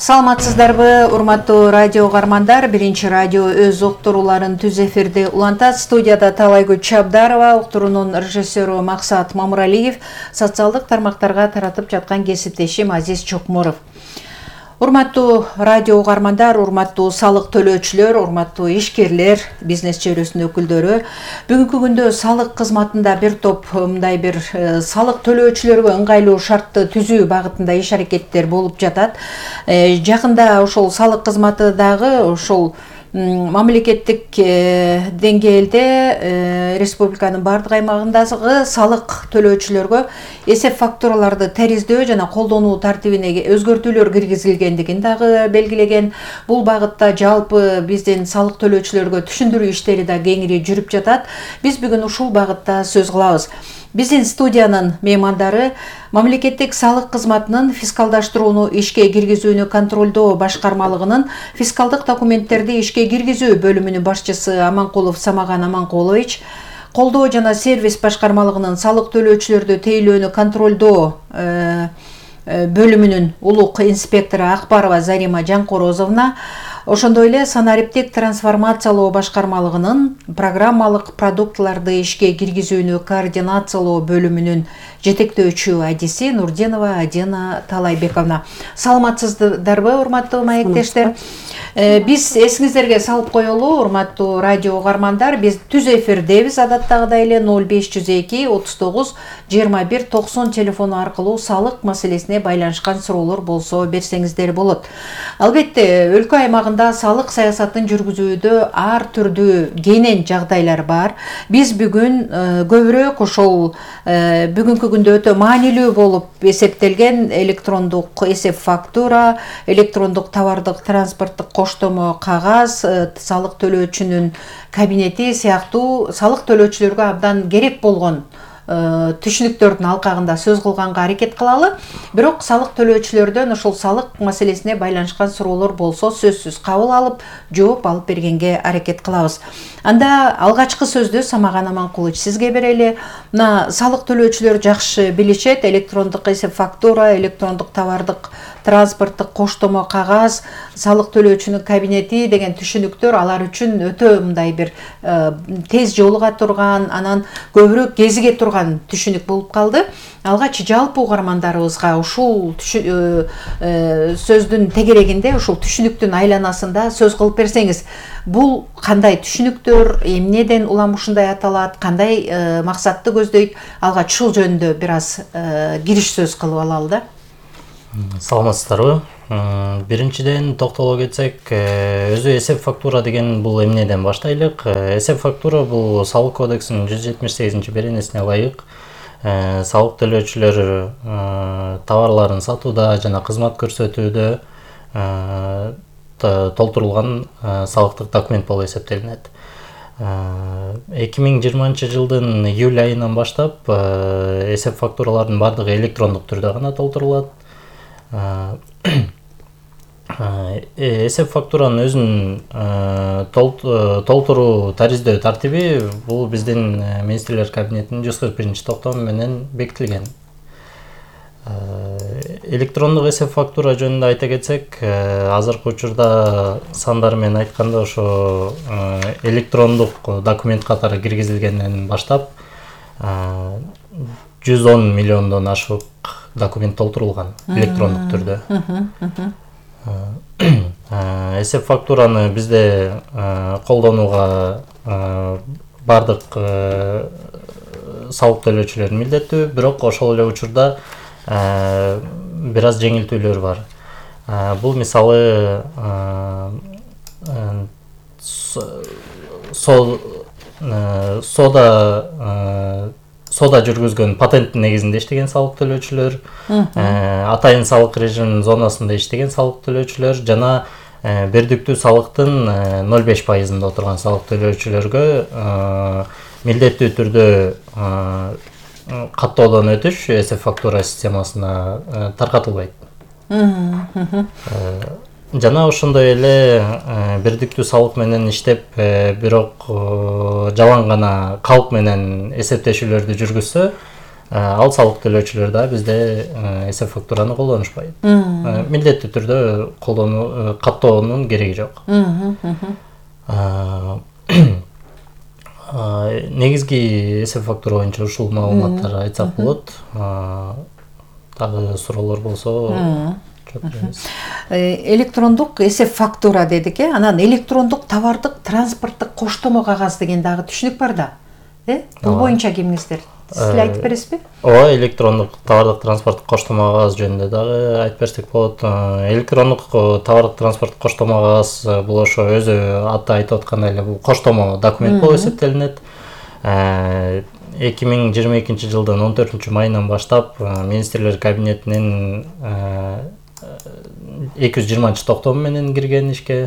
Саламатсыздарбы, урматтуу радио угармандар. Биринчи радио өз уктурууларын түз эфирде улантат. Студияда Талайгүл Чабдарова, уктуруунун режиссеру Максат Мамуралиев, социалдык тармактарга таратып жаткан кесиптешим Азиз Чокморов. Урматтуу радио угармандар, урматтуу салык төлөөчүлөр, урматтуу ишкерлер, бизнес чөйрөсүнүн өкүлдөрү. Бүгүнкү күндө салык кызматында бир топ мындай бир салык төлөөчүлөргө ыңгайлуу шартты түзүү багытында иш аракеттер болуп жатат. Жакында ошол салык кызматы дагы ошол мамлекеттик деңгээлде республиканын бардык аймагындагы салык төлөөчүлөргө эсеп фактураларды териздөө жана колдонуу тартибине өзгөртүүлөр киргизилгендигин дагы белгилеген. Бул багытта жалпы биздин салык төлөөчүлөргө түшүндүрүү иштери да кеңири жүрүп жатат. Биз бүгүн ушул багытта сөз кылабыз. Биздин студиянын меймандары мамлекеттик салык кызматынын фискалдаштырууну ишке киргизүүнү контролдоо башкармалыгынын фискалдык документтерди ишке киргизүү бөлүмүнүн башчысы Аманкулов Самаган Аманкулович, колдоо жана сервис башкармалыгынын салык төлөөчүлөрдү тейлөөнү контролдоо бөлүмүнүн улук инспектору Акбарова Зарима Жанкорозовна, ошондой эле санариптик трансформациялоо башкармалыгынын программалык продуктыларды ишке киргизүүнү координациялоо бөлүмүнүн жетектөөчү адиси Нурдинова Адина Талайбековна. Саламатсыздарбы, урматтуу маектештер? Биз эсиңиздерге салып коелу, урматтуу радио угармандар, биз түз эфирдебиз адаттагыдай эле 0502 39 21 90 телефону аркылуу салык маселесине байланышкан суроолор болсо берсеңиздер болот. Албетте, өлкө аймагында салык саясатын жүргүзүүдө ар түрдүү кенен жагдайлар бар. Биз бүгүн көбүрөөк ошол бүгүнкү күндө өтө маанилүү болуп эсептелген электрондук эсеп фактура, электрондук товардык транспорттук коштомо кагаз, салык төлөөчүнүн кабинети сыяктуу салык төлөөчүлөргө абдан керек болгон түшүнүктөрдүн алкагында сөз кылганга аракет кылалы. Бирок салык төлөөчүлөрдөн ошол салык маселесине байланышкан суроолор болсо сөзсүз кабыл алып, жооп алып бергенге аракет кылабыз. Анда алгачкы сөздү Самаган Аманкулович сизге берели. Мына салык төлөөчүлөр жакшы билишет, электрондук эсеп фактура, электрондук товардык транспорттук коштомо кагаз, салык төлөөчүнүн кабинети деген түшүнүктөр алар үчүн өтө мындай бир тез жолуга турган, анан көбүрөөк кезиге турган түшүнүк болуп калды. Алгач жалпы угармандарыбызга ушул сөздүн тегерегинде, ушул түшүнүктүн айланасында сөз кылып берсеңиз, бул кандай түшүнүктөр, эмнеден улам ушундай аталат, кандай максатты көздөйт? Алгач ушул жөнүндө бир аз кириш сөз кылып алалы да. Саламатсыздарбы? Биринчиден токтоло кетсек, өзү эсеп фактура деген бул эмнеден баштайлык? Эсеп фактура бул салык кодексинин 178-беренесине ылайык салык төлөөчүлөр товарларын сатууда жана кызмат көрсөтүүдө толтурулган салыктык документ болуп эсептелинет. 2020 жылдын июль айынан баштап эсеп фактуралардын бардыгы электрондук түрдө гана толтурулат. Эсеп фактуранын өзүнүн толтуруу тариздөө тартиби бул биздин министрлер кабинетинин 141-токтому менен бекитилген. Электрондук эсеп фактура жөнүндө айта кетсек, азыркы учурда сандар менен айтканда ошо электрондук документ катары киргизилгенден баштап 110 миллиондон ашык документ толтурулган электрондук түрдө. Эсеп фактураны бизде колдонууга бардык салык төлөөчүлөр милдеттүү, бирок ошол эле учурда бир аз жеңилтүүлөр бар. Бул мисалы сода жүргүзгөн патенттин негизинде иштеген салык төлөөчүлөр, атайын салык режиминин зонасында иштеген салык төлөөчүлөр жана бердиктүү салыктын 0,5% отурган салык төлөөчүлөргө милдеттүү түрдө каттоодон өтүш эсеп фактура системасына таркатылбайт. Жана ошондой эле бердиктүү салык менен иштеп, бирок жалаң гана калп менен эсептешүүлөрдү жүргүзсө, Ал салык төлөөчүлөр да бизде эсеп фактураны колдонушпайт. Милдеттүү түрдө каттоонун кереги жок. Негизги эсеп фактура боюнча ушул маалыматтарды айтсак болот. Дагы суроолор болсо электрондук эсеп фактура дедик, анан электрондук товардык транспорттук коштомо кагаз деген дагы түшүнүк бар да. Бул боюнча кимиңиздер? Сиз айтып бересизби? Ооба, электрондук товардык транспорттук коштомо кагаз жөнүндө дагы айтып берсек болот. Электрондук товардык транспорттук коштомо кагаз бул ошо өзү аты айтып аткандай эле бул коштомо документ болуп эсептелинет. 2022 жылдын 14 майынан баштап министрлер кабинетинин 220 токтому менен кирген ишке.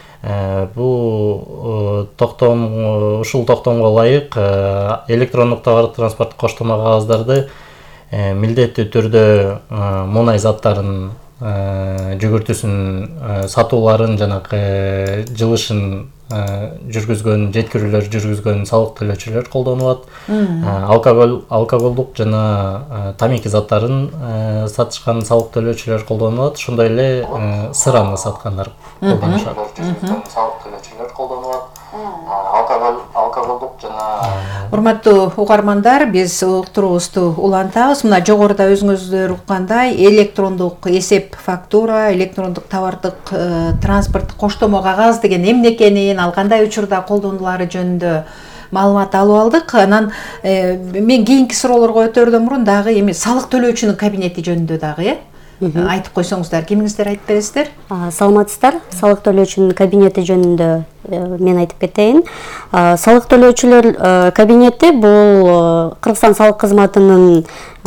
Бул ушул токтомго ылайык электрондук товардык транспорттук коштомо кагаздарды милдеттүү түрдө мунай заттарын жүгүртүүсүн, сатууларын, жанагы жылышын жүргүзгөн, жеткирүүлөр жүргүзгөн салык төлөөчүлөр колдонуп атат. Алкоголдук жана тамеки заттарын сатышкан салык төлөөчүлөр колдонуп атат. Ошондой эле сыраны саткандар колдонушат. Салык төлөөчүлөр колдонуп атат. Алкоголдук жана Урматтуу угармандар, биз уктуруубузду улантабыз. Мына жогоруда өзүңүздөр уккандай электрондук эсеп фактура, электрондук товардык транспорттук коштомо кагаз деген эмне экенин, ал кандай учурда колдонулары жөнүндө маалымат алып алдык. Анан мен кийинки суроолорго өтөрдөн мурун дагы эми салык төлөөчүнүн кабинети жөнүндө дагы айтып койсоңуздар, кимиңиздер айтып бересиздер? Саламатсыздар. Салык төлөөчүнүн кабинети жөнүндө мен айтып кетейин. Салык төлөөчүлөр кабинети бул Кыргызстан салык кызматынын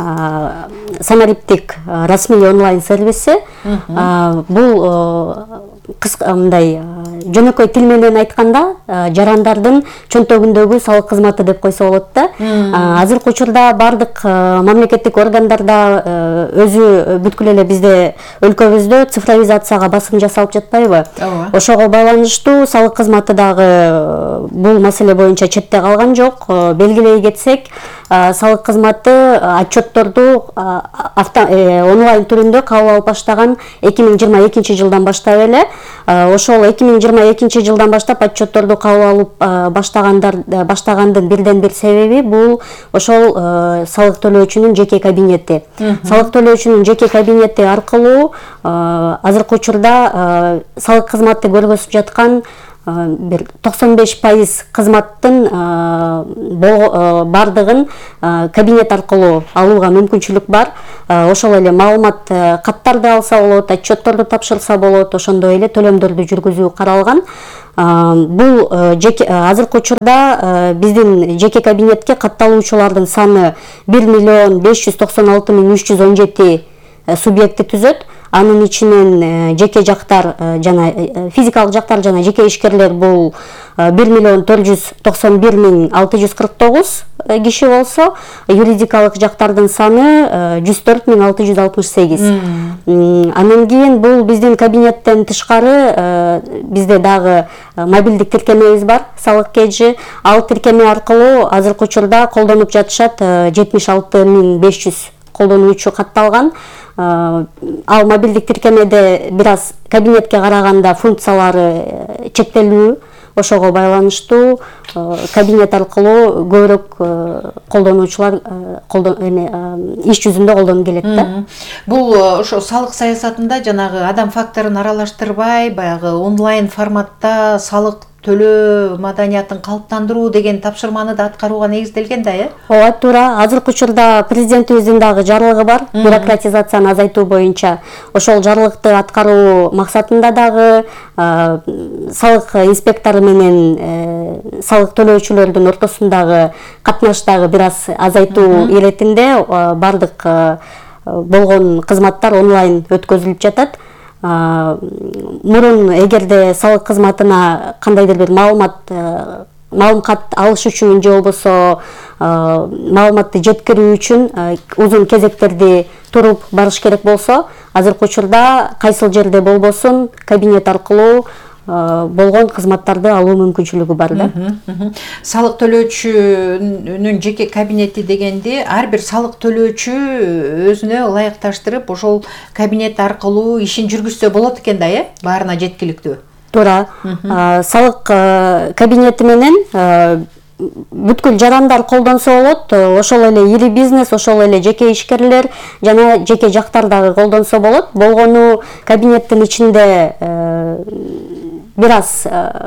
санариптик расмий онлайн сервиси. Бул мындай жөнөкөй тил менен айтканда жарандардын чөнтөгүндөгү салык кызматы деп койсо болот да. Азыркы учурда бардык мамлекеттик органдарда өзү бүткүл эле бизде өлкөбүздө цифровизацияга басым жасалып жатпайбы? Ошого байланыштуу салык кызматы дагы бул маселе боюнча четте калган жок. Белгилей кетсек, салык кызматы отчетторду онлайн түрүндө кабыл алып баштаган 2022 жылдан баштап эле. Ошол 2022 жылдан баштап отчетторду кабыл алып баштагандын бирден бир себеби бул ошол салык төлөөчүнүн жеке кабинети. Салык төлөөчүнүн жеке кабинети аркылуу азыркы учурда салык кызматы көргөзүп жаткан бир 95% кызматтын бардыгын кабинет аркылуу алууга мүмкүнчүлүк бар. Ошол эле маалымат каттарды алса болот, отчетторду тапшырса болот, ошондой эле төлөмдөрдү жүргүзүү каралган. Бул азыркы учурда биздин жеке кабинетке катталуучулардын саны 1.596.317 субъекти түзөт. Анын ичинен жеке жактар жана физикалык жактар жана жеке ишкерлер бул 1.491.649 киши болсо, юридикалык жактардын саны 104.668. Анан кийин бул биздин кабинеттен тышкары бизде дагы мобилдик тиркемебиз бар, салык кежи. Ал тиркеме аркылуу азыркы учурда колдонуп жатышат 76.500 колдонуучу катталган. Ал мобилдик тиркемеде бир аз кабинетке караганда функциялары чектелүү. Ошого байланыштуу кабинет аркылуу көбүрөөк колдонуучулар иш жүзүндө колдонуп келет да. Бул ошо салык саясатында жанагы адам факторун аралаштырбай, баягы онлайн форматта салык төлөө маданиятын калыптандыруу деген тапшырманы да аткарууга негизделген да, Ооба, туура. Азыркы учурда президентибиздин дагы жарлыгы бар, бюрократизацияны азайтуу боюнча. Ошол жарлыкты аткаруу максатында дагы салык инспектору менен салык төлөөчүлөрдүн ортосундагы катнаш дагы бир аз азайтуу иретинде бардык болгон кызматтар онлайн өткөзүлүп жатат. Мурун эгерде салык кызматына кандайдыр бир маалымат алыш үчүн же болбосо маалыматты жеткирүү үчүн узун кезектерди туруп барыш керек болсо, азыркы учурда кайсыл жерде болбосун кабинет аркылуу болгон кызматтарды алуу мүмкүнчүлүгү бар да. Салык төлөөчүнүн жеке кабинети дегенде ар бир салык төлөөчү өзүнө ылайыкташтырып ошол кабинет аркылуу ишин жүргүзсө болот экен да, баарына жеткиликтүү. Туура. Салык кабинети менен бүткүл жарандар колдонсо болот. Ошол эле ири бизнес, ошол эле жеке ишкерлер жана жеке жактар дагы колдонсо болот. Болгону кабинеттин ичинде бир аз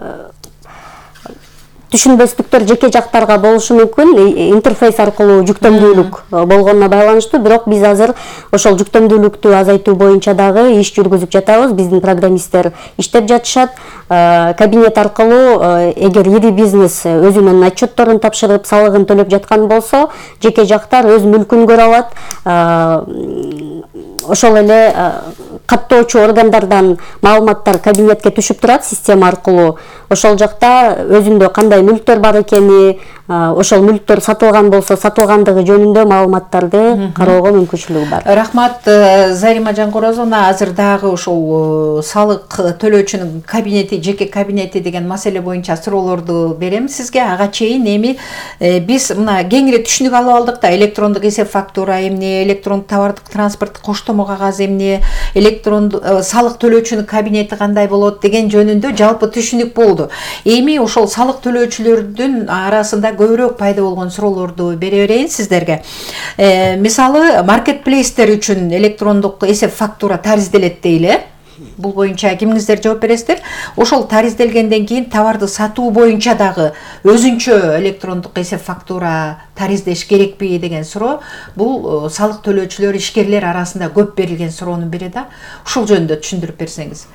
түшүнбөстүктөр жеке жактарга болушу мүмкүн, интерфейс аркылуу жүктөмдүүлүк болгонуна байланыштуу, бирок биз азыр ошол жүктөмдүүлүктү азайтуу боюнча дагы иш жүргүзүп жатабыз. Биздин программисттер иштеп жатышат. Кабинет аркылуу эгер ири бизнес өзүнүн отчетторун тапшырып, салыгын төлөп жаткан болсо, жеке жактар өз мүлкүн көрө алат. Ошол эле каттоочу органдардан маалыматтар кабинетке түшүп турат система аркылуу. Ошол жакта өзүндө кандай мүлктөр бар экени, ошол мүлктөр сатылган болсо сатылгандыгы жөнүндө маалыматтарды кароого мүмкүнчүлүгү бар. Рахмат, Зарима Жанкорозовна. Азыр дагы ошол салык төлөөчүнүн кабинети, жеке кабинети деген маселе боюнча суроолорду берем сизге. Ага чейин эми биз мына кеңири түшүнүк алып алдык да, электрондук эсеп фактура эмне, электрондук товардык транспорттук коштомо кагаз эмне, электрондук салык төлөөчүнүн кабинети кандай болот деген жөнүндө жалпы түшүнүк болду. Эми ошол салык төлөөчүлөрдүн арасында көбүрөөк пайда болгон суроолорду бере берейин сиздерге. Мисалы, маркетплейстер үчүн электрондук эсеп фактура таризделет дейли. Бул боюнча кимиңиздер жооп бересиздер? Ошол таризделгенден кийин товарды сатуу боюнча дагы өзүнчө электрондук эсеп фактура тариздеш керекпи деген суроо. Бул салык төлөөчүлөр, ишкерлер арасында көп берилген суроону бири да. Ушул жөнүндө түшүндүрүп берсеңиз.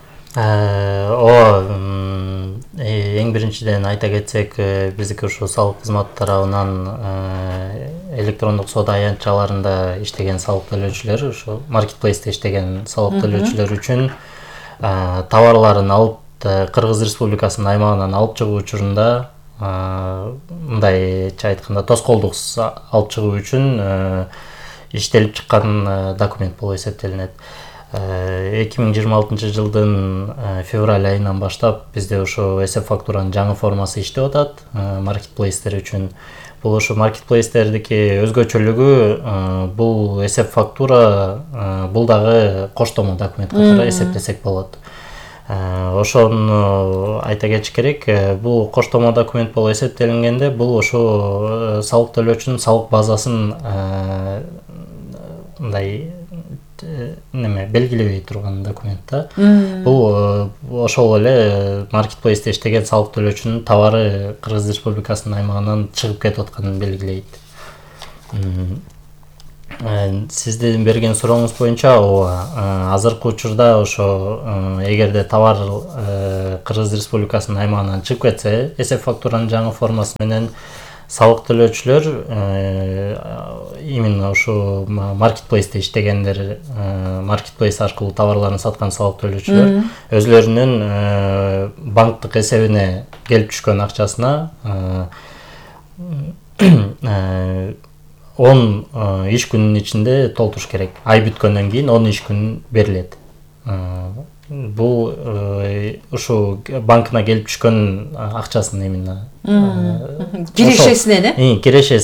Эң биринчиден айта кетсек, биздики ушу салык кызматы тарабынан электрондук соода аянтчаларында иштеген салык төлөөчүлөр, ушу маркетплейсте иштеген салык төлөөчүлөр үчүн товарларын алып Кыргыз Республикасынын аймагынан алып чыгуу учурунда мындайча айтканда тоскоолдук алып чыгуу үчүн иштелип чыккан документ болуп эсептелинет. 2026 жылдын февраль айынан баштап бизде ошо эсеп фактуранын жаңы формасы иштеп атат маркетплейстер үчүн. Бул ошо маркетплейстердики өзгөчөлүгү бул эсеп фактура бул дагы коштомо документ катары эсептесек болот. Ошону айта кетиш керек, бул коштомо документ болуп эсептелингенде бул ошо салык төлөөчүнүн салык базасын мындай белгилебей турган документ да. Бул ошол эле маркетплейсте иштеген салык төлөөчүнүн товары Кыргыз Республикасынын аймагынан чыгып кетип атканын белгилейт. Сиздин берген сурооңуз боюнча, азыркы учурда ошо эгерде товар Кыргыз Республикасынын аймагынан чыгып кетсе, эсеп фактуранын жаңы формасы менен салык төлөөчүлөр именно ушу маркетплейсте иштегендер, маркетплейс аркылуу товарларын саткан салык төлөөчүлөр өзлөрүнүн банктык эсебине келип түшкөн акчасына 10 иш күнүнүн ичинде толтуруш керек. Ай бүткөндөн кийин 10 иш күн берилет. Бул ушу банкына келип түшкөн акчасын именно кирешесине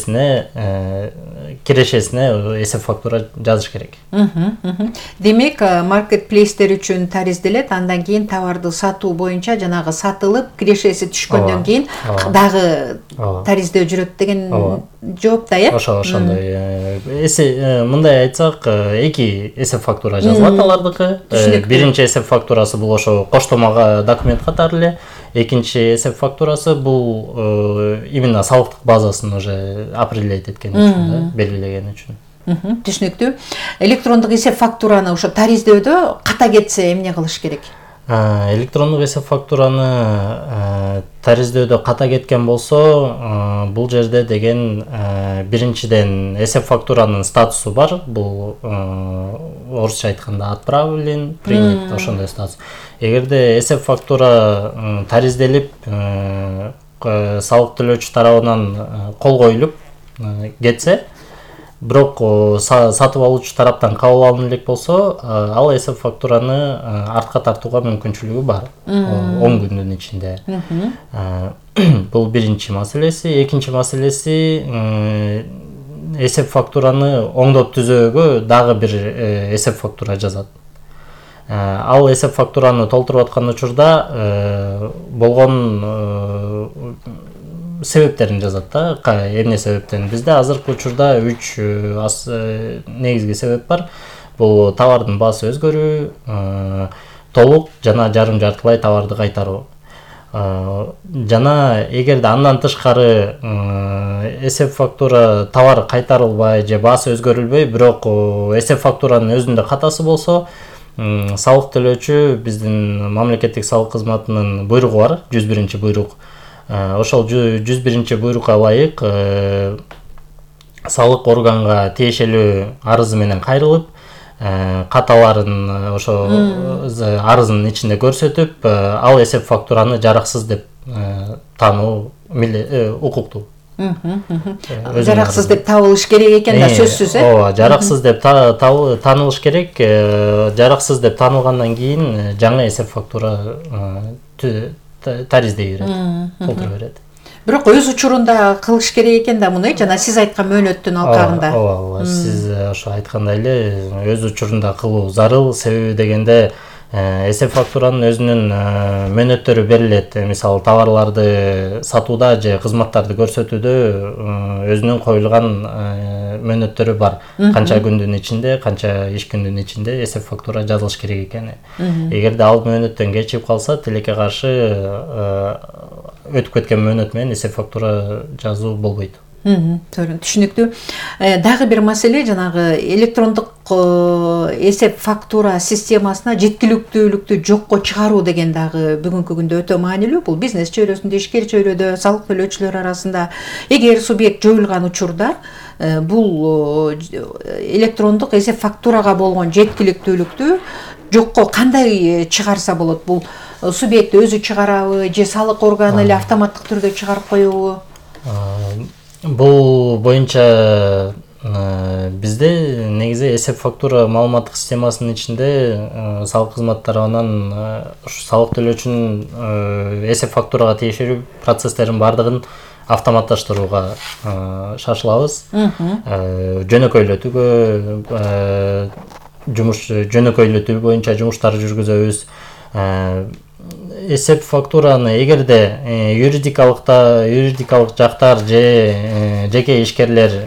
эсеп фактура жазыш керек. Демек, маркетплейстер үчүн таризделет, андан кийин товарды сатуу боюнча жанагы сатылып, кирешеси түшкөндөн кийин дагы тариздөө жүрөт деген жооп да, ошондой. Мындай айтсак, эки эсеп фактура жазылат алардыкы. Биринчи эсеп фактурасы бул ошо коштомого документ катары эле. Экинчи эсеп фактурасы бул именно салыктык базасын уже определять эткен үчүн да, белгилеген үчүн. Түшүнүктүү. Электрондук эсеп фактураны ошо тариздөдө ката кетсе эмне кылыш керек? Электрондук эсеп фактураны тариздөдө ката кеткен болсо, бул жерде деген биринчиден эсеп фактуранын статусу бар. Бул орусча айтканда отправлен, принят, ошондой статус. Эгерде эсеп фактура таризделип, салык төлөөчү тарабынан кол коюлуп кетсе, бирок сатып алуучу тараптан кабыл алынып элек болсо, ал эсеп фактураны артка тартууга мүмкүнчүлүгү бар 10 күндүн ичинде. Бул биринчи маселеси. Экинчи маселеси, эсеп фактураны оңдоп түзөөгө дагы бир эсеп фактура жазат. Ал эсеп фактураны толтуруп аткан учурда болгон себептерин жазат да, эмне себептен. Бизде азыркы учурда 3 негизги себеп бар. Бул товардын баасы өзгөрүү, толук жана жарым жартылай товарды кайтаруу. Жана эгерде андан тышкары эсеп фактура товар кайтарылбай же баасы өзгөрүлбөй, бирок эсеп фактуранын өзүндө катасы болсо, салык төлөөчү биздин мамлекеттик салык кызматынын буйругу бар, 101 буйрук. Ошол 101 буйрукка ылайык салык органга тиешелүү арызы менен кайрылып, каталарын ошо арыздын ичинде көрсөтүп, ал эсеп фактураны жараксыз деп таануу укуктуу. Жараксыз деп табылыш керек экен да, сөзсүз. Ооба, жараксыз деп таанылыш керек. Жараксыз деп таанылгандан кийин жаңы эсеп фактура тариздей берет, толтура берет. Бирок өз учурунда кылыш керек экен да муну, жана сиз айткан мөөнөттүн алкагында. Ооба, сиз ошо айткандай эле өз учурунда кылуу зарыл. Себеби дегенде эсеп фактуранын өзүнүн мөөнөттөрү берилет. Мисалы, товарларды сатууда же кызматтарды көрсөтүүдө өзүнүн коюлган мөөнөттөрү бар. Канча күндүн ичинде, канча иш күндүн ичинде эсеп фактура жазылыш керек экени. Эгерде ал мөөнөттөн кечип калса, тилекке каршы өтүп кеткен мөөнөт менен эсеп фактура жазуу болбойт. Түшүнүктүү. Дагы бир маселе, жанагы электрондук эсеп фактура системасына жеткиликтүүлүктү жокко чыгаруу деген дагы бүгүнкү күндө өтө маанилүү. Бул бизнес чөйрөсүндө, ишкер чөйрөдө, салык төлөөчүлөр арасында эгер субъект жоюлган учурда бул электрондук эсеп фактурага болгон жеткиликтүүлүктү жокко кандай чыгарса болот? Бул субъект өзү чыгарабы же салык органы эле автоматтык түрдө чыгарып коебу? Бул боюнча бизде негизи эсеп фактура маалыматтык системасынын ичинде салык кызматы тарабынан салык төлөөчүнүн эсеп фактурага тиешелүү процесстерин бардыгын автоматташтырууга шашылабыз. Жөнөкөйлөтүүгө, жөнөкөйлөтүү боюнча жумуштар жүргүзөбүз. Эсеп фактураны эгерде юридикалык жактар же жеке ишкерлер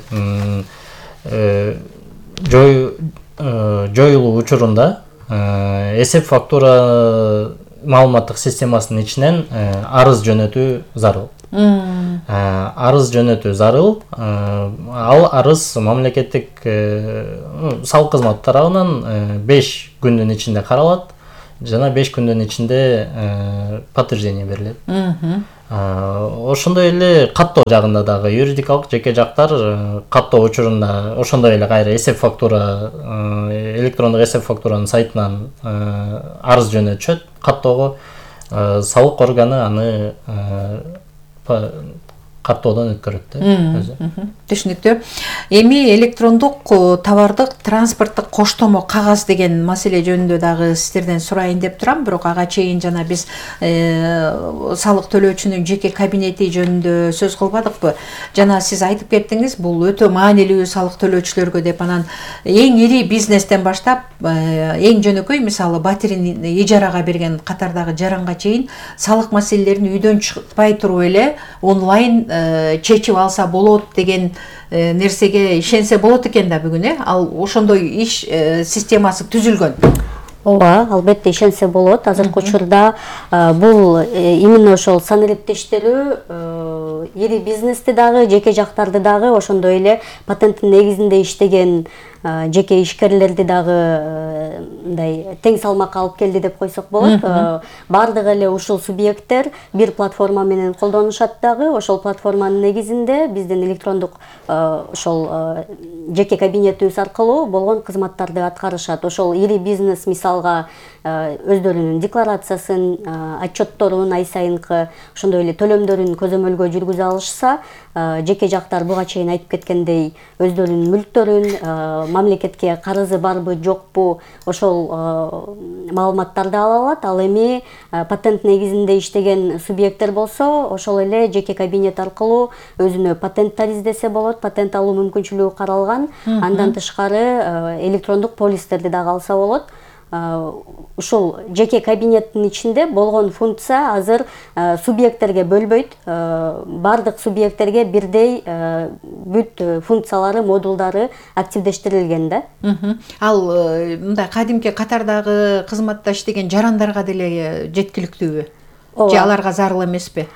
жоюлуу учурунда эсеп фактура маалыматтык системасынын ичинен арыз жөнөтүү зарыл. Арыз жөнөтүү зарыл. Ал арыз мамлекеттик салык кызматы тарабынан 5 күндүн ичинде каралат. Жана 5 күндүн ичинде подтверждение берилет. Ошондой эле каттоо жагында дагы юридикалык жеке жактар каттоо учурунда ошондой эле кайра эсеп фактура, электрондук эсеп фактуранын сайтынан арыз жөнөтүшөт каттоого. Салык органы аны каттоодон өткөрөт да. Түшүнүктүү. Эми электрондук товардык транспорттук коштомо кагаз деген маселе жөнүндө дагы сиздерден сурайын деп турам, бирок ага чейин жана биз салык төлөөчүнүн жеке кабинети жөнүндө сөз кылбадыкпы? Жана сиз айтып кеттиңиз, бул өтө маанилүү салык төлөөчүлөргө деп. Анан эң ири бизнестен баштап эң жөнөкөй, мисалы батирин ижарага берген катардагы жаранга чейин салык маселелерин үйдөн чыкпай туруп эле онлайн чечип алса болот деген нерсеге ишенсе болот экен да бүгүн. Ал ошондой иш системасы түзүлгөн. Ооба, албетте ишенсе болот. Азыркы учурда бул именно ошол санариптештирүү ири бизнести дагы, жеке жактарды дагы, ошондой эле патенттин негизинде иштеген жеке ишкерлерди дагы мындай тең салмак алып келди деп койсок болот. Бардыгы эле ушул субъекттер бир платформа менен колдонушат дагы. Ошол платформанын негизинде биздин электрондук ошол жеке кабинетибиз аркылуу болгон кызматтарды аткарышат. Ошол ири бизнес мисалга өздөрүнүн декларациясын, отчетторун ай сайынкы, ошондой эле төлөмдөрүн көзөмөлгө жүргүзө алышса, жеке жактар буга чейин айтып кеткендей өздөрүнүн мүлктөрүн, мамлекетке карызы барбы жокпу, ошол маалыматтарды ала алат. Ал эми патент негизинде иштеген субъекттер болсо, ошол эле жеке кабинет аркылуу өзүнө патенттер издесе болот, патент алуу мүмкүнчүлүгү каралган. Андан тышкары электрондук полистерди дагы алса болот. Ушул жеке кабинеттин ичинде болгон функция азыр субъекттерге бөлбөйт. Бардык субъекттерге бирдей бүт функциялары, модулдары активдештирилген да. Ал мындай кадимки катардагы кызматта иштеген жарандарга деле жеткиликтүүбү? Же аларга зарыл эмеспи?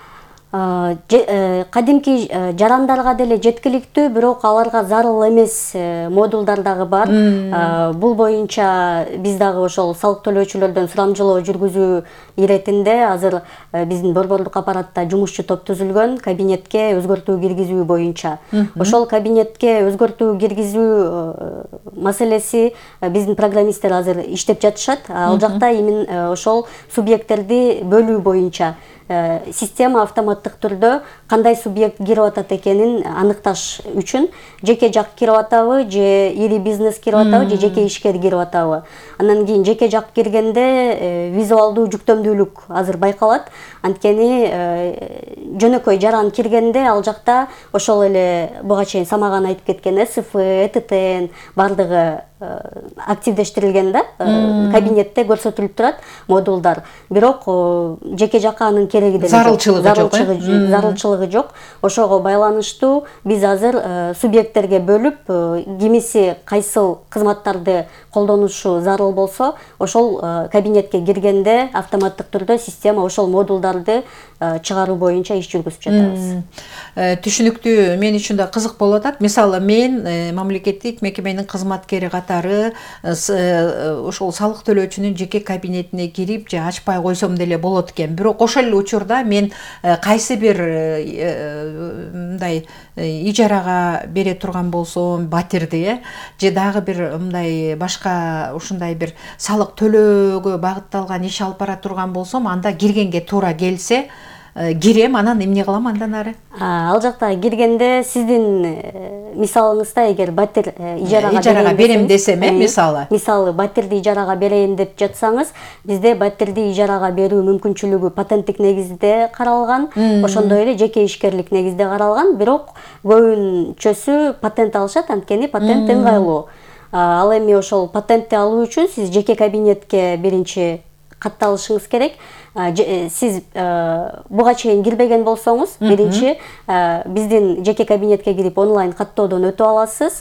Кадимки жарандарга деле жеткиликтүү, бирок аларга зарыл эмес модулдар дагы бар. Бул боюнча биз дагы ошол салык төлөөчүлөрдөн сурамжылоо жүргүзүү иретинде азыр биздин борборлук аппаратта жумушчу топ түзүлгөн, кабинетке өзгөртүү киргизүү боюнча. Ошол кабинетке өзгөртүү киргизүү маселеси биздин программисттер азыр иштеп жатышат. Ал жакта именно ошол субъекттерди бөлүү боюнча система автоматтык түрдө кандай субъект кирип атат экенин аныкташ үчүн жеке жак кирип атабы, же ири бизнес кирип атабы, же жеке ишкер кирип атабы. Андан кийин жеке жак киргенде визуалдуу жүктөмдүүлүк азыр байкалат. Анткени жөнөкөй жаран киргенде ал жакта ошол эле буга чейин Самаган айтып кеткен СФ, ЭТТН бардыгы активдештирилген да, кабинетте көрсөтүлүп турат модулдар. Бирок жеке жакка анын кереги деле зарылчылыгы жок. Ошого байланыштуу биз азыр субъекттерге бөлүп, кимиси кайсыл кызматтарды колдонушу зарыл болсо, ошол кабинетке киргенде автоматтык түрдө система ошол модулдарды чыгаруу боюнча иш жүргүзүп жатабыз. Түшүнүктүү, мен үчүн да кызык болуп атат. Мисалы, мен мамлекеттик мекеменин кызматкери катары ошол салык төлөөчүнүн жеке кабинетине кирип же ачпай койсом деле болот экен. Бирок ошол эле учурда мен кайсы бир мындай ижарага бере турган болсом батирди, же дагы бир мындай башка ушундай бир салык төлөөгө багытталган иш алып бара турган болсом, анда киргенге туура келсе, кирем, анан эмне кылам андан ары? Ал жакта киргенде сиздин мисалыңызда эгер батир ижарага берем десем, мисалы батирди ижарага берейин деп жатсаңыз, бизде батирди ижарага берүү мүмкүнчүлүгү патенттик негизде каралган, ошондой эле жеке ишкерлик негизде каралган, бирок көбүнчөсү патент алышат, анткени патент ыңгайлуу. Ал эми ошол патентти алуу үчүн сиз жеке кабинетке биринчи катталышыңыз керек. Сиз буга чейин кирбеген болсоңуз, биринчи биздин жеке кабинетке кирип онлайн каттоодон өтүп аласыз.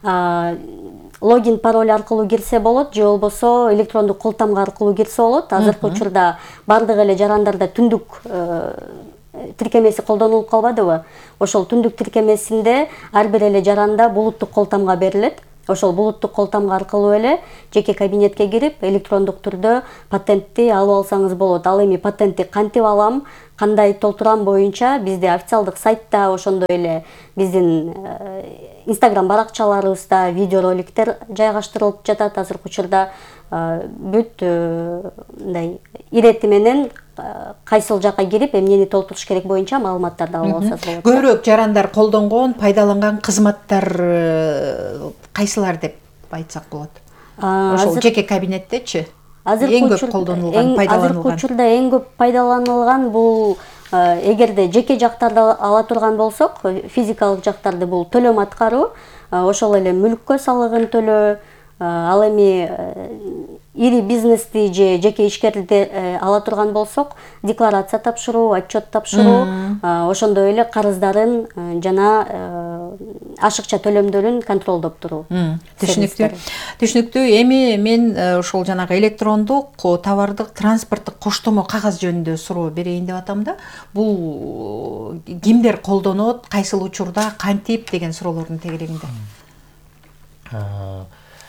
Логин пароль аркылуу кирсе болот, же болбосо электрондук кол тамга аркылуу кирсе болот. Азыркы учурда бардык эле жарандарда түндүк тиркемеси колдонулуп калбадыбы? Ошол түндүк тиркемесинде ар бир эле жаранда булуттук кол тамга берилет. Ошол булуттук кол тамга аркылуу эле жеке кабинетке кирип, электрондук түрдө патентти алып алсаңыз болот. Ал эми патентти кантип алам, кандай толтурам боюнча бизде официалдык сайтта, ошондой эле биздин Instagram баракчаларыбызда видеороликтер жайгаштырылып жатат. Азыркы учурда бүт мындай ирети менен кайсыл жакка кирип, эмнени толтуруш керек боюнча маалыматтарды алып алсаңыз болот. Көбүрөөк жарандар колдонгон, пайдаланган кызматтар кайсылар деп айтсак болот? Ошол жеке кабинеттечи эң көп колдонулган, пайдаланылган. Азыркы учурда эң көп пайдаланылган бул, эгерде жеке жактарды ала турган болсок, физикалык жактарды бул төлөм аткаруу, ошол эле мүлккө салыгын төлөө, ал эми ири бизнести же жеке ишкерди ала турган болсок, декларация тапшыруу, отчет тапшыруу, ошондой эле карыздарын жана ашыкча төлөмдөрүн контролдоп туруу. Түшүнүктүү. Эми мен ошол жанагы электрондук товардык транспорттук коштомо кагаз жөнүндө суроо берейин деп атам да. Бул кимдер колдонот, кайсыл учурда, кантип деген суроолордун тегерегинде.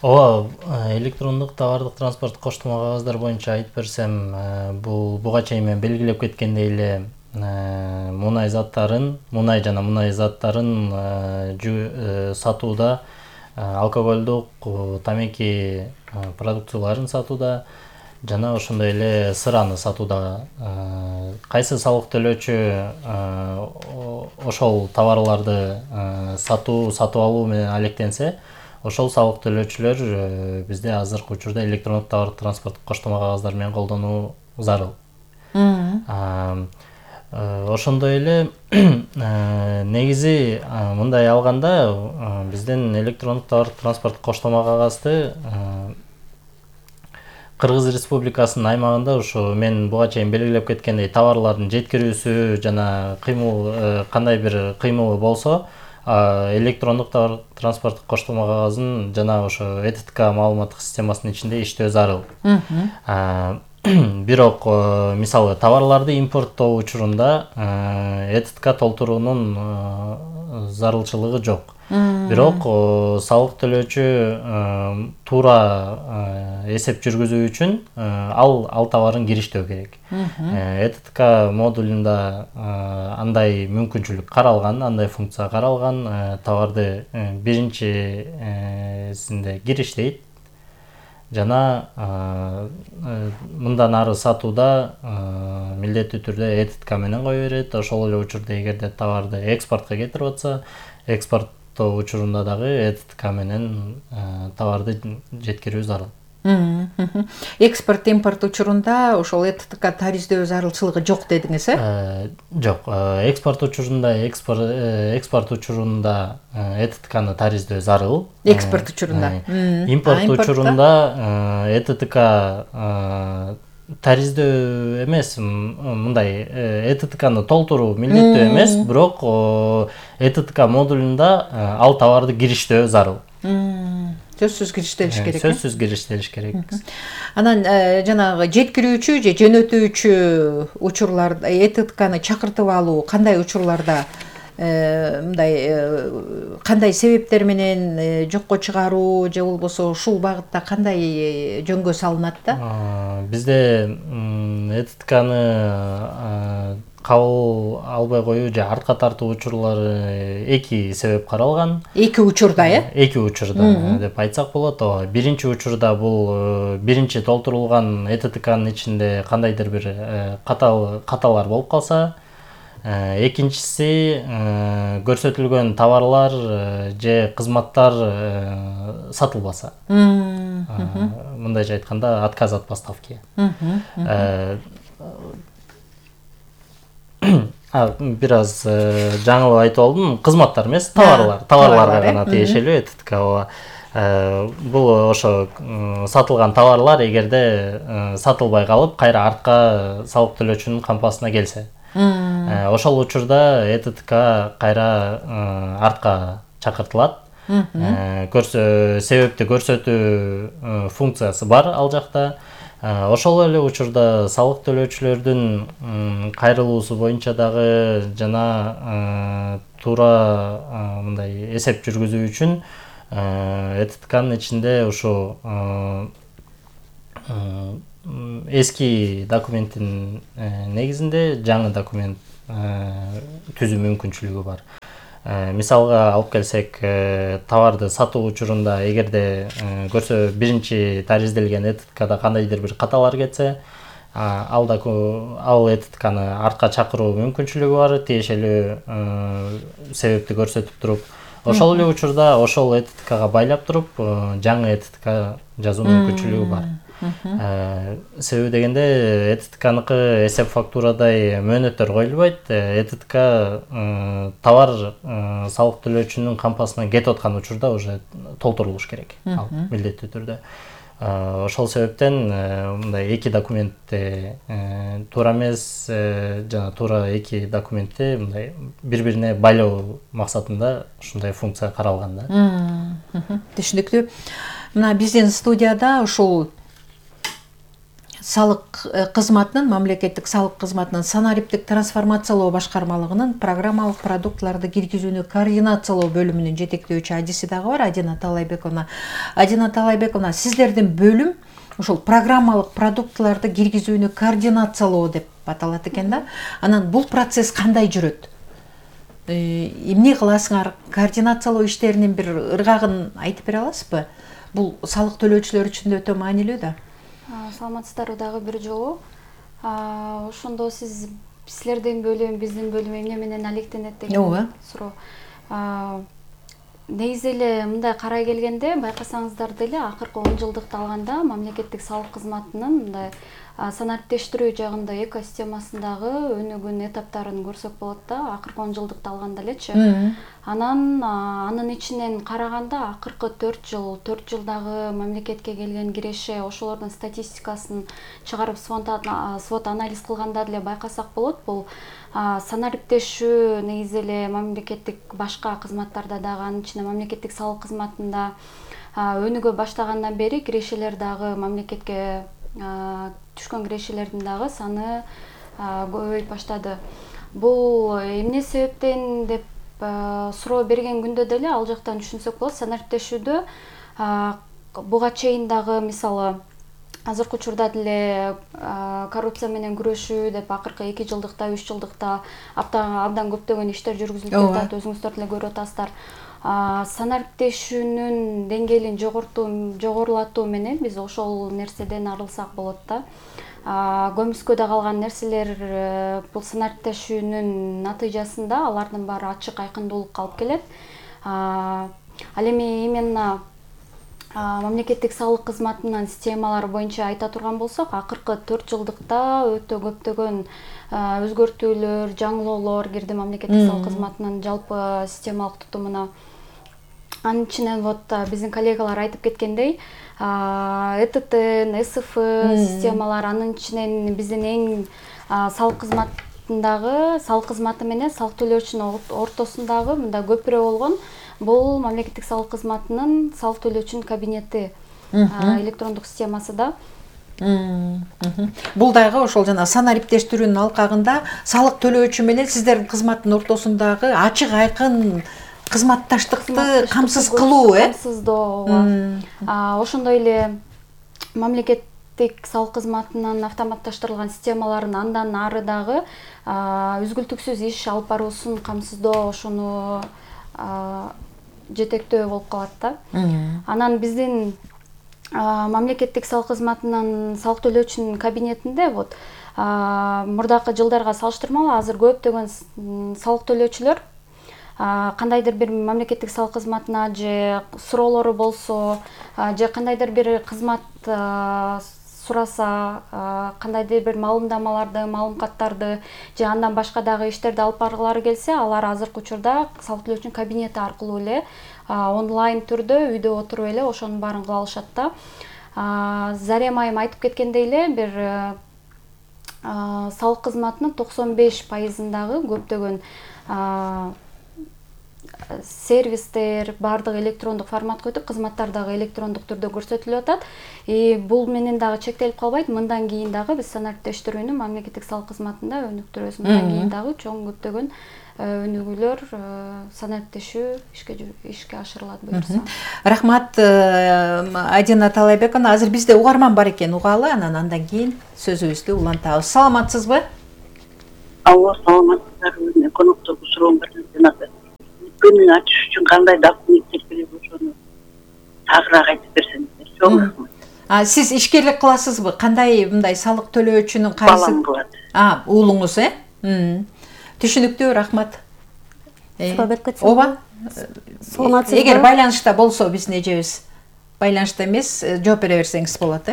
Ооба, электрондук товардык транспорт коштомо кагаздар боюнча айтып берсем, буга чейин мен белгилеп кеткендей эле мунай жана мунай заттарын сатууда, алкоголдук тамеки продукцияларын сатууда жана ошондой эле сыраны сатууда кайсы салык төлөөчү ошол товарларды сатып алуу менен алектенсе, ошол салык төлөөчүлөр бизде азыркы учурда электрондук товардык транспорт коштомо кагаздар менен колдонуу зарыл. Ошондой эле негизи мындай алганда биздин электрондук товардык транспорт коштомо кагазды Кыргыз Республикасынын аймагында ушу мен буга чейин белгилеп кеткендей товарлардын жеткирүүсү жана кандай бир кыймылы болсо, электрондук транспорт коштомо кагазын жана ошо ЭТТК маалыматтык системасынын ичинде иштөө зарыл. Бирок мисалы товарларды импорттоо учурунда ЭТТК толтуруунун зарылчылыгы жок. Бирок салык төлөөчү туура эсеп жүргүзүү үчүн ал товарын кириштөө керек. ЭТТК модулунда андай мүмкүнчүлүк каралган, андай функция каралган, товарды биринчисинде кириштейт. Жана мындан ары сатууда милдеттүү түрдө ЭТТК менен кое берет. Ошол эле учурда эгерде товарды экспортко кетирип атса, экспорттоо учурунда дагы ЭТТК менен товарды жеткирүү зарыл. Экспорт импорт учурунда ошол ЭТТК тариздөө зарылчылыгы жок дедиңиз, Жок, экспорт учурунда ЭТТКны тариздөө зарыл. Экспорт учурунда. Импорт учурунда ЭТТК тариздөө эмес, мындай ЭТТКны толтуруу милдеттүү эмес, бирок ЭТТК модулунда ал товарды кириштөө зарыл. Сөзсүз кириштелиш керек. Сөзсүз кириштелиш керек. Анан жанагы жеткирүүчү же жөнөтүүчү учурларда ЭТТКны чакыртып алуу кандай учурларда мындай кандай себептер менен жокко чыгаруу же болбосо ушул багытта кандай жөнгө салынат да? Бизде ЭТТКны кабыл албай коюу же артка тартуу учурлары эки себеп каралган. Эки учурда, Эки учурда деп айтсак болот. Биринчи учурда бул биринчи толтурулган ЭТТКнын ичинде кандайдыр бир каталар болуп калса, экинчиси көрсөтүлгөн товарлар же кызматтар сатылбаса. Мындайча айтканда отказ от поставки. Бир аз жаңылып айтып алдым, кызматтар эмес, товарларга гана тиешелүү ЭТТК. Бул ошо сатылган товарлар эгерде сатылбай калып, кайра артка салык төлөөчүнүн кампасына келсе, ошол учурда ЭТТК кайра артка чакыртылат. Себепти көрсөтүү функциясы бар ал жакта. Ошол эле учурда салык төлөөчүлөрдүн кайрылуусу боюнча дагы жана туура мындай эсеп жүргүзүү үчүн ЭТТКнын ичинде ушу эски документтин негизинде жаңы документ түзүү мүмкүнчүлүгү бар. Мисалга алып келсек, товарды сатуу учурунда эгерде биринчи таризделген ЭТТКда кандайдыр бир каталар кетсе, ал ЭТТКны артка чакыруу мүмкүнчүлүгү бар, тиешелүү себепти көрсөтүп туруп. Ошол эле учурда ошол ЭТТКга байлап туруп, жаңы ЭТТК жазуу мүмкүнчүлүгү бар. Себеби дегенде ЭТТКныкы эсеп фактурадай мөөнөттөр коюлбайт. ЭТТК товар салык төлөөчүнүн кампасына кетип аткан учурда уже толтурулуш керек, ал милдеттүү түрдө. Ошол себептен мындай эки документти туура эмес, жана туура эки документти мындай бири-бирине байлоо максатында ушундай функция каралган да. Түшүнүктүү. Мына биздин студияда ушул салык кызматынын, мамлекеттик салык кызматынын санариптик трансформациялоо башкармалыгынын программалык продуктларды киргизүүнү координациялоо бөлүмүнүн жетектөөчү адиси дагы бар, Адина Талайбековна. Адина Талайбековна, сиздердин бөлүм ушул программалык продуктларды киргизүүнү координациялоо деп аталат экен да. Анан бул процесс кандай жүрөт? Эмне кыласыңар? Координациялоо иштеринин бир ыргагын айтып бере аласызбы? Бул салык төлөөчүлөр үчүн да өтө маанилүү да. Саламатсыздарбы дагы бир жолу. Ошондо силердин бөлүм, биздин бөлүм эмне менен алектенет деген суроо. Негизи эле мындай карай келгенде, байкасаңыздар деле акыркы 10 жылдыкты алганда мамлекеттик салык кызматынын мындай санариптештирүү жагында экосистемасындагы өнүгүүнүн этаптарын көрсөк болот да, акыркы 10 жылдыкты алганда элечи. Анын ичинен караганда акыркы 4 жылдагы мамлекетке келген киреше, ошолордун статистикасын чыгарып свод анализ кылганда деле байкасак болот. Бул санариптешүү негизи эле мамлекеттик башка кызматтарда дагы, анын ичинде мамлекеттик салык кызматында өнүгө баштагандан бери кирешелер дагы мамлекетке түшкөн кирешелердин дагы саны көбөйүп баштады. Бул эмне себептен деп суроо берген күндө деле ал жактан түшүнсөк болот. Санариптешүүдө буга чейин дагы мисалы азыркы учурда деле коррупция менен күрөшүү деп акыркы 2 жылдыкта, 3 жылдыкта абдан көптөгөн иштер жүргүзүлүп жатат, өзүңүздөр деле көрүп атасыздар. Санариптешүүнүн деңгээлин жогорулатуу менен биз ошол нерседен арылсак болот да. Көмүскөдө калган нерселер бул санариптешүүнүн натыйжасында алардын баары ачык айкындуулукка алып келет. Ал эми именно мамлекеттик салык кызматынын системалары боюнча айта турган болсок, акыркы 4 жылдыкта өтө көптөгөн өзгөртүүлөр, жаңылоолор кирди мамлекеттик салык кызматынын жалпы системалык тутумуна. Анын ичинен биздин коллегалар айтып кеткендей, ЭТТ, СФ системалар, анын ичинен биздин эң салык кызматы менен салык төлөөчүнүн ортосундагы мындай көпүрө болгон бул мамлекеттик салык кызматынын салык төлөөчүнүн кабинети электрондук системасы да. Бул дагы ошол жана санариптештирүүнүн алкагында салык төлөөчү менен сиздердин кызматтын ортосундагы ачык айкын кызматташтыкты камсыз кылуу, камсыздоо. Ошондой эле мамлекеттик салык кызматынын автоматташтырылган системаларын андан ары дагы үзгүлтүксүз иш алып баруусун камсыздоо, ошону жетектөө болуп калат да. Анан биздин мамлекеттик салык кызматынын салык төлөөчүнүн кабинетинде мурдакы жылдарга салыштырмалуу азыр көптөгөн салык төлөөчүлөр кандайдыр бир мамлекеттик салык кызматына же суроолору болсо, же кандайдыр бир кызмат сураса, кандайдыр бир маалымдамаларды, маалымкаттарды же андан башка дагы иштерди алып баргылары келсе, алар азыркы учурда салык төлөөчүнүн кабинети аркылуу эле онлайн түрдө үйдө отуруп эле ошонун баарын кыла алышат да. Зарем айым айтып кеткендей эле, бир салык кызматынын 95%-дагы көптөгөн сервистер баардыгы электрондук форматка өтүп, кызматтар дагы электрондук түрдө көрсөтүлүп атат. Бул менен дагы чектелип калбайт. Мындан кийин дагы биз санариптештирүүнү мамлекеттик салык кызматында өнүктүрөбүз. Мындан кийин дагы чоң көптөгөн өнүгүүлөр, санариптешүү ишке ашырылат буюрса. Рахмат, Адина Талайбековна. Азыр бизде угарман бар экен, угалы, андан кийин сөзүбүздү улантабыз. Саламатсызбы? Алло, саламатсыздарбы. Конокторго суроом бар экен. Күнүн ачыш үчүн кандай документтер керек ошону тагыраак айтып берсеңиздер. Чоң рахмат. Сиз ишкерлик кыласызбы? Кандай мындай салык төлөөчүнүн кайсы? Балам кылат. Уулуңуз, Түшүнүктүү, рахмат. Ооба. Саламатсызбы? Эгер байланышта болсо биздин эжебиз, байланышта эмес, жооп бере берсеңиз болот,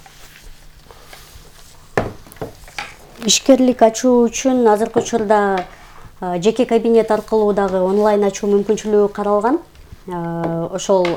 Ишкерлик ачуу үчүн азыркы учурда жеке кабинет аркылуу дагы онлайн ачуу мүмкүнчүлүгү каралган. Ошол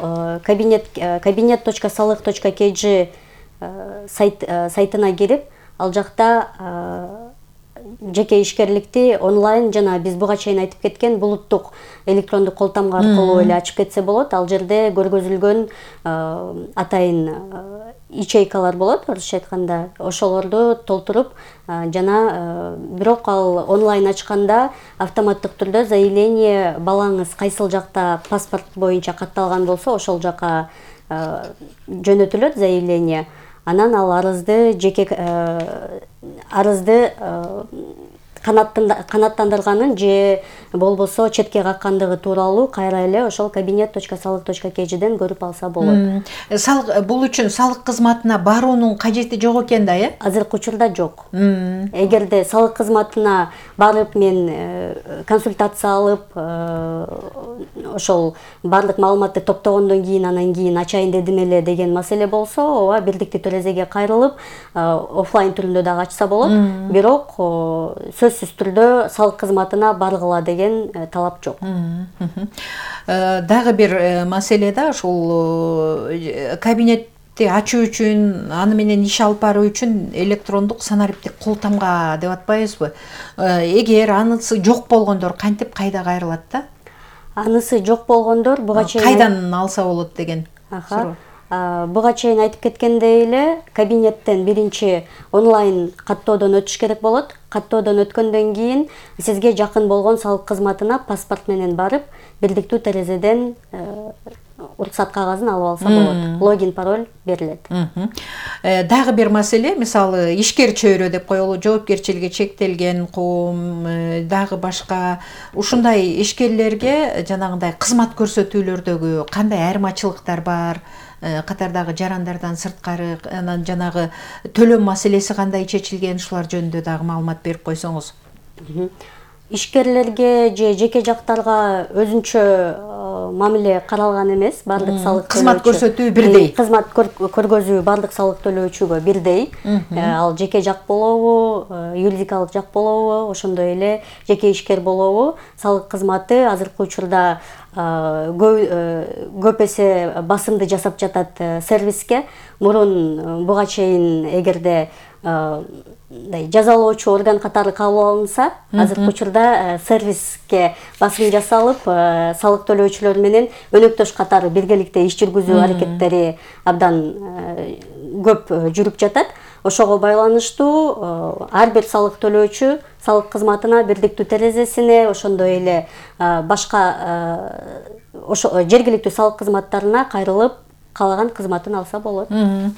cabinet.salik.kg сайтына кирип, ал жакта жеке ишкерликти онлайн жана биз буга чейин айтып кеткен булуттук электрондук кол тамга аркылуу эле ачып кетсе болот. Ал жерде көргөзүлгөн атайын ячейкалар болот, орусча айтканда. Ошолорду толтуруп, жана бирок ал онлайн ачканда автоматтык түрдө заявление балаңыз кайсыл жакта паспорт боюнча катталган болсо, ошол жака жөнөтүлөт заявление. Анан ал арызды канаттандырганын же болбосо четке каккандыгы тууралуу кайра эле ошол cabinet.salik.kgден көрүп алса болот. Бул үчүн салык кызматына баруунун кажети жок экен да, э? Азыркы учурда жок. Эгерде салык кызматына барып мен консультация алып, ошол бардык маалыматты топтогондон кийин анан кийин ачайын дедим эле деген маселе болсо, ооба бирдиктүү терезеге кайрылып офлайн түрүндө дагы ачса болот. Бирок сөзсүз түрдө салык кызматына баргыла деген талап жок. Дагы бир маселе да, ушул кабинетти ачуу үчүн, аны менен иш алып баруу үчүн электрондук санариптик кол тамга деп атпайбызбы? Эгер анысы жок болгондор кантип кайда кайрылат да? Анысы жок болгондор буга чейин кайдан алса болот деген суроо. Буга чейин айтып кеткендей эле, кабинеттен биринчи онлайн каттоодон өтүш керек болот. Каттоодон өткөндөн кийин сизге жакын болгон салык кызматына паспорт менен барып, бирдиктүү терезеден уруксат кагазын алып алса болот. Логин, пароль берилет. Дагы бир маселе, мисалы, ишкер чөйрө деп коелу, жоопкерчилиги чектелген коом, дагы башка ушундай ишкерлерге жанагындай кызмат көрсөтүүлөрдөгү кандай айырмачылыктар бар? Катардагы жарандардан сырткары, анан жанагы төлөм маселеси кандай чечилген, ушулар жөнүндө дагы маалымат берип койсоңуз. Ишкерлерге же жеке жактарга өзүнчө мамиле каралган эмес, бардык салык кызмат көрсөтүү бирдей. Кызмат көргөзүү бардык салык төлөөчүгө бирдей. Ал жеке жак болобу, юридикалык жак болобу, ошондой эле жеке ишкер болобу, салык кызматы азыркы учурда көп эсе басымды жасап жатат сервиске. Мурун буга чейин эгерде жазалоочу орган катары кабыл алынса, азыркы учурда сервиске басым жасалып, салык төлөөчүлөр менен өнөктөш катары биргеликте иш жүргүзүү аракеттери абдан көп жүрүп жатат. Ошого байланыштуу ар бир салык төлөөчү салык кызматына бирдиктүү терезесине, ошондой эле башка жергиликтүү салык кызматтарына кайрылып каалаган кызматын алса болот.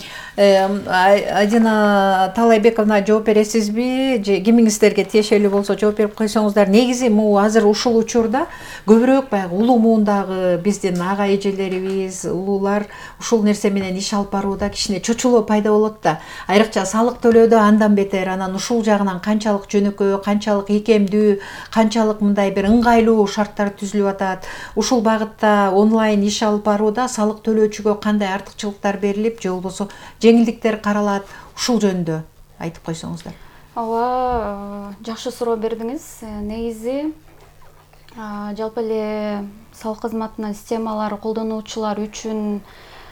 Адина Талайбековна жооп бересизби? Же кимиңиздерге тиешелүү болсо жооп берип койсоңуздар. Негизи азыр ушул учурда көбүрөөк баягы улуу муундагы биздин ага эжелерибиз, улуулар ушул нерсе менен иш алып барууда кичине чочулоо пайда болот да. Айрыкча салык төлөөдө андан бетер, анан ушул жагынан канчалык жөнөкөй, канчалык икемдүү, канчалык мындай бир ыңгайлуу шарттар түзүлүп атат. Ушул багытта онлайн иш алып барууда салык төлөөчүгө кандай артыкчылыктар берилип, же болбосо жеңилдиктер каралат, ушул жөнүндө айтып койсоңуздар. Ооба, жакшы суроо бердиңиз. Негизи жалпы эле салык кызматынын системалары колдонуучулар үчүн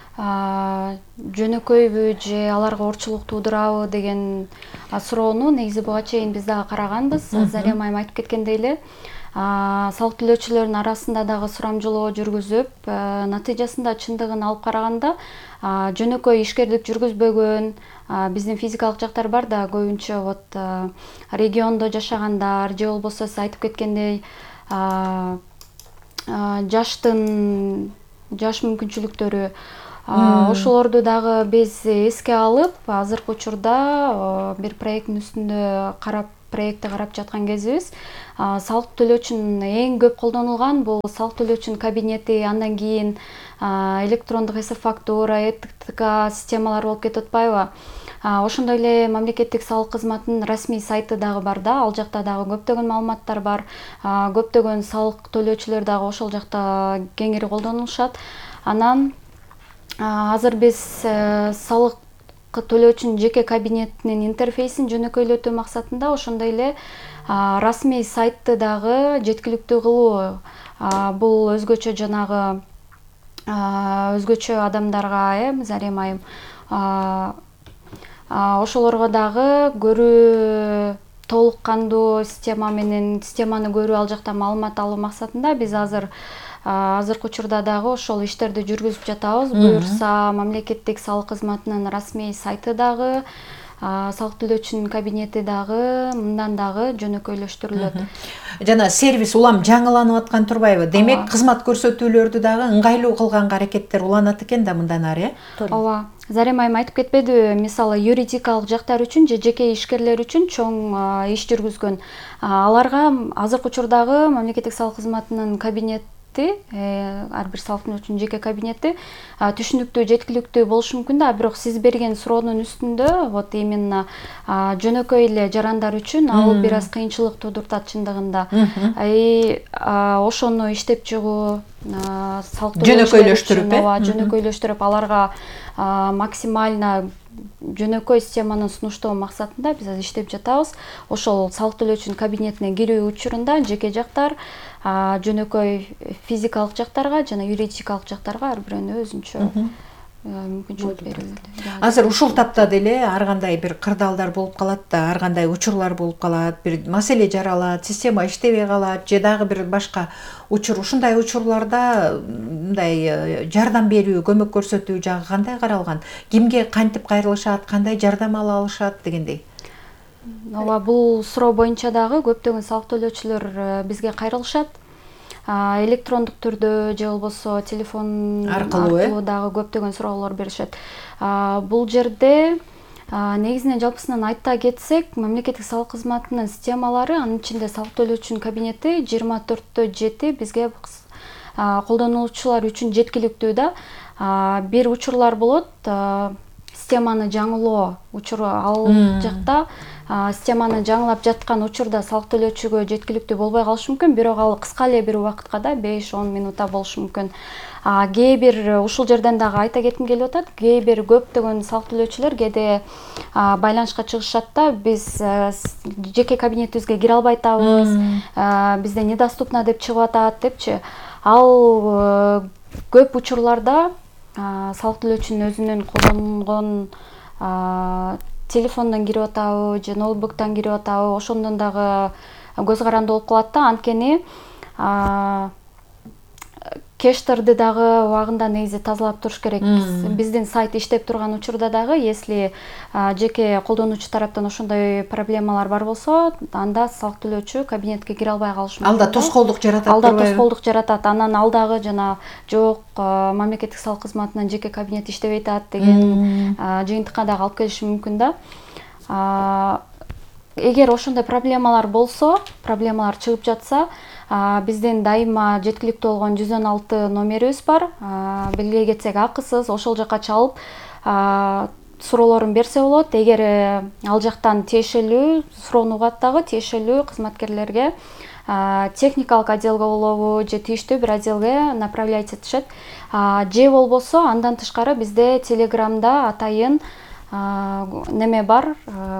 жөнөкөйбү же аларга орчулук туудурабы деген суроону негизи буга чейин биз дагы караганбыз. Зарема айым айтып кеткендей эле, салык төлөөчүлөрдүн арасында дагы сурамжылоо жүргүзүп, натыйжасында чындыгын алып караганда жөнөкөй ишкерлик жүргүзбөгөн биздин физикалык жактар бар да, көбүнчө вот региондо жашагандар же болбосо сиз айтып кеткендей жаш мүмкүнчүлүктөрү, ошолорду дагы биз эске алып, азыркы учурда бир проекттин үстүндө проектти карап жаткан кезибиз. Салык төлөөчүнүн эң көп колдонулган бул салык төлөөчүнүн кабинети, андан кийин электрондук эсеп фактура, ЭТК системалары болуп кетип атпайбы? Ошондой эле мамлекеттик салык кызматынын расмий сайты дагы бар да, ал жакта дагы көптөгөн маалыматтар бар. Көптөгөн салык төлөөчүлөр дагы ошол жакта кеңири колдонулушат. Анан азыр биз салык төлөөчүнүн жеке кабинетинин интерфейсин жөнөкөйлөтүү максатында ошондой эле расмий сайтты дагы жеткиликтүү кылуу. Бул өзгөчө жанагы өзгөчө адамдарга, Зарема айым, ошолорго дагы көрүү толук кандуу система менен системаны көрүп ал жакта маалымат алуу максатында биз азыркы учурда дагы ошол иштерди жүргүзүп жатабыз. Буюрса мамлекеттик салык кызматынын расмий сайты дагы, салык төлөөчүнүн кабинети дагы мындан дагы жөнөкөйлөштүрүлөт. Жана сервис улам жаңыланып аткан турбайбы? Демек, кызмат көрсөтүүлөрдү дагы ыңгайлуу кылганга аракеттер уланат экен да мындан ары, Ооба. Зарема айым айтып кетпедиби? Мисалы, юридикалык жактар үчүн же жеке ишкерлер үчүн чоң иш жүргүзгөн. Аларга азыркы учурдагы мамлекеттик салык кызматынын кабинети, ар бир салык төлөөчүнүн жеке кабинети түшүнүктүү, жеткиликтүү болушу мүмкүн да, бирок сиз берген суроонун үстүндө вот именно жөнөкөй эле жарандар үчүн ал бир аз кыйынчылык туудуртат чындыгында. Ошону иштеп чыгуу, салык жөнөкөйлөштүрүп аларга максимально жөнөкөй системаны сунуштоо максатында биз иштеп жатабыз. Ошол салык төлөөчүнүн кабинетине кирүү учурунда жеке жактар жөнөкөй физикалык жактарга жана юридикалык жактарга ар бирөөнө өзүнчө мүмкүнчүлүк берилет. Азыр ушул тапта деле ар кандай бир кырдаалдар болуп калат да, ар кандай учурлар болуп калат, бир маселе жаралат, система иштебей калат же дагы бир башка учур. Ушундай учурларда мындай жардам берүү, көмөк көрсөтүү жагы кандай каралган? Кимге кантип кайрылышат, кандай жардам ала алышат дегендей? Ооба, бул суроо боюнча дагы көптөгөн салык төлөөчүлөр бизге кайрылышат. Электрондук түрдө же болбосо телефон аркылуу дагы көптөгөн суроолор беришет. Бул жерде негизинен жалпысынан айта кетсек, мамлекеттик салык кызматынын системалары, анын ичинде салык төлөөчүнүн кабинети 24/7 бизге колдонуучулар үчүн жеткиликтүү да. Бир учурлар болот, системаны жаңылоо учуру, ал жакта системаны жаңылап жаткан учурда салык төлөөчүгө жеткиликтүү болбой калышы мүмкүн, бирок ал кыска эле бир убакытка да 5-10 минутта болушу мүмкүн. Кээ бир ушул жерден дагы айта кетким келип атат, кээ бир көптөгөн салык төлөөчүлөр кээде байланышка чыгышат да, биз жеке кабинетибизге кире албай атабыз, бизде недоступно деп чыгып атат депчи. Ал көп учурларда салык төлөөчүнүн өзүнүн колдонгон телефондон кирип атабы же ноутбуктан кирип атабы, ошондон дагы көз каранды болуп калат да. Анткени кештерди дагы убагында негизи тазалап туруш керек. Биздин сайт иштеп турган учурда дагы, если жеке колдонуучу тараптан ошондой проблемалар бар болсо, анда салык төлөөчү кабинетке кире албай калышы мүмкүн. Алда тоскоолдук жаратат. Алда тоскоолдук жаратат. Анан ал дагы жана жок, мамлекеттик салык кызматынын жеке кабинети иштебей атат деген жыйынтыкка дагы алып келиши мүмкүн да. Эгер ошондой проблемалар болсо, проблемалар чыгып жатса, биздин дайыма жеткиликтүү болгон 116 номерибиз бар. Белгилей кетсек акысыз, ошол жакка чалып суроолорун берсе болот. Эгер ал жактан тиешелүү суроону угат дагы, тиешелүү кызматкерлерге техникалык отделге болобу же тийиштүү бир отделге направлять этишет. Же болбосо андан тышкары бизде Телеграмда атайын неме бар,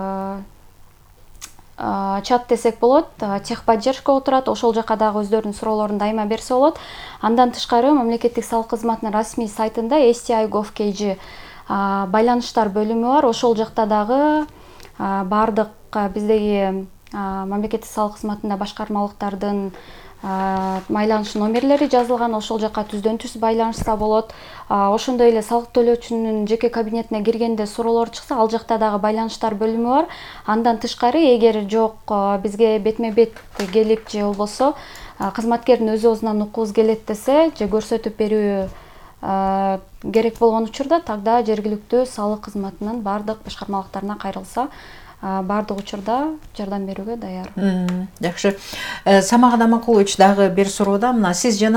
чат десек болот, техподдержка отурат, ошол жака дагы өздөрүнүн суроолорун дайыма берсе болот. Андан тышкары мамлекеттик салык кызматынын расмий сайтында STI.gov.kg байланыштар бөлүмү бар. Ошол жакта дагы бардык биздеги мамлекеттик салык кызматында башкармалыктардын байланыш номерлери жазылган, ошол жака түздөн түз байланышса болот. Ошондой эле салык төлөөчүнүн жеке кабинетине киргенде суроолор чыкса, ал жакта дагы байланыштар бөлүмү бар. Андан тышкары, эгер жок бизге бетме бет келип же болбосо кызматкердин өз оозунан уккубуз келет десе, же көрсөтүп берүү керек болгон учурда, тогда жергиликтүү салык кызматынын бардык башкармалыктарына кайрылса, бардык учурда жардам берүүгө даяр. Жакшы. Самат Аманкулович дагы бир суроодо, мына сиз жана